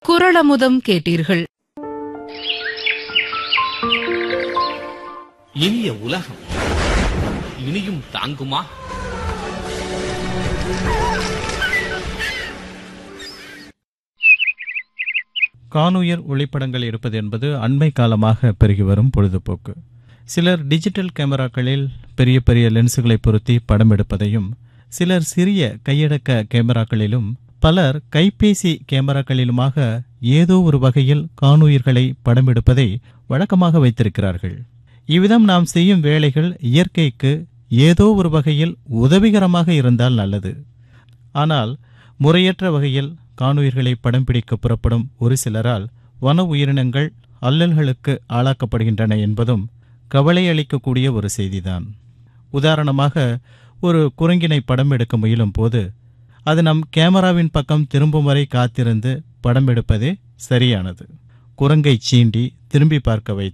குறளமுதம் கேட்டீர்கள். இனிய உலகம் இனியும் தாங்குமா? காணுயர் ஒளிப்படங்கள் எடுப்பது என்பது அண்மை காலமாக பெருகி வரும் பொழுதுபோக்கு. சிலர் டிஜிட்டல் கேமராக்களில் பெரிய பெரிய லென்ஸுகளை பொருத்தி படம் எடுப்பதையும், சிலர் சிறிய கையடக்க கேமராக்களிலும், பலர் கைபேசி கேமராக்களிலுமாக ஏதோ ஒரு வகையில் காணுயிர்களை படம் எடுப்பதை வழக்கமாக வைத்திருக்கிறார்கள். இவ்விதம் நாம் செய்யும் வேலைகள் இயற்கைக்கு ஏதோ ஒரு வகையில் உதவிகரமாக இருந்தால் நல்லது. ஆனால் முறையற்ற வகையில் காணுயிர்களை படம் பிடிக்க புறப்படும் ஒரு சிலரால் வன உயிரினங்கள் அல்லல்களுக்கு ஆளாக்கப்படுகின்றன என்பதும் கவலை அளிக்கக்கூடிய ஒரு செய்திதான். உதாரணமாக, ஒரு குரங்கினை படம் எடுக்க முயலும் போது அது நம் கேமராவின் பக்கம் திரும்பும் வரை காத்திருந்து படம் எடுப்பதே சரியானது. குரங்கை சீண்டி திரும்பி பார்க்க வைத்து